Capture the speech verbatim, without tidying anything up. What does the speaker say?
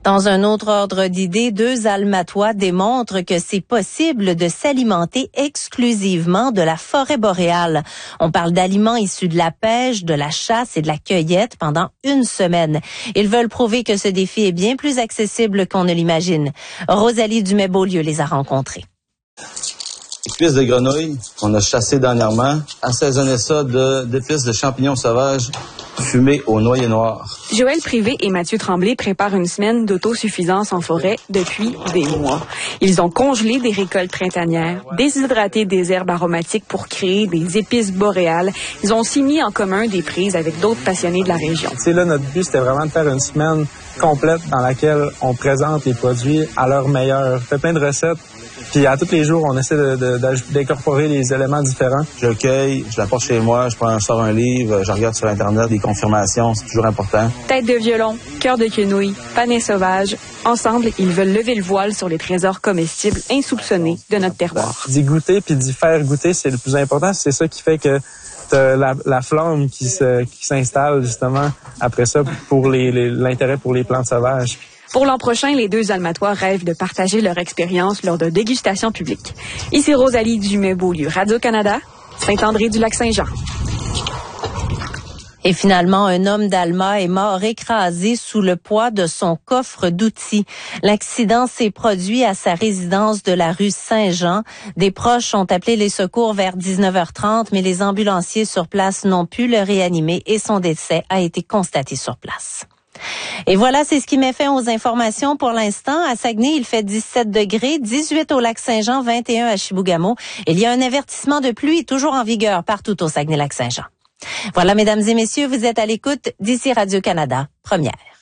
Dans un autre ordre d'idées, deux Almatois démontrent que c'est possible de s'alimenter exclusivement de la forêt boréale. On parle d'aliments issus de la pêche, de la chasse et de la cueillette pendant une semaine. Ils veulent prouver que ce défi est bien plus accessible qu'on ne l'imagine. Rosalie Dumais-Beaulieu les a rencontrés. Épices de grenouille qu'on a chassées dernièrement, assaisonner ça de, d'épices de champignons sauvages fumés au noyer noir. Joël Privé et Mathieu Tremblay préparent une semaine d'autosuffisance en forêt depuis des mois. Ils ont congelé des récoltes printanières, déshydraté des herbes aromatiques pour créer des épices boréales. Ils ont aussi mis en commun des prises avec d'autres passionnés de la région. C'est là, notre but, c'était vraiment de faire une semaine complète dans laquelle on présente les produits à leur meilleur. On fait plein de recettes. Puis à tous les jours, on essaie de, de, d'incorporer des éléments différents. Je cueille, je l'apporte chez moi, je prends, je sors un livre, je regarde sur Internet des confirmations, c'est toujours important. Tête de violon, cœur de quenouille, panais sauvage. Ensemble, ils veulent lever le voile sur les trésors comestibles insoupçonnés de notre terroir. D'y goûter puis d'y faire goûter, c'est le plus important. C'est ça qui fait que t'as la, la flamme qui, se, qui s'installe justement après ça pour les, les, l'intérêt pour les plantes sauvages. Pour l'an prochain, les deux Almatois rêvent de partager leur expérience lors de dégustations publiques. Ici Rosalie Dumais-Beaulieu, Radio-Canada, Saint-André-du-Lac-Saint-Jean. Et finalement, un homme d'Alma est mort écrasé sous le poids de son coffre d'outils. L'accident s'est produit à sa résidence de la rue Saint-Jean. Des proches ont appelé les secours vers dix-neuf heures trente, mais les ambulanciers sur place n'ont pu le réanimer et son décès a été constaté sur place. Et voilà, c'est ce qui met fin aux informations pour l'instant. À Saguenay, il fait dix-sept degrés, dix-huit au Lac-Saint-Jean, vingt et un à Chibougamau. Il y a un avertissement de pluie toujours en vigueur partout au Saguenay-Lac-Saint-Jean. Voilà, mesdames et messieurs, vous êtes à l'écoute d'ici Radio-Canada, première.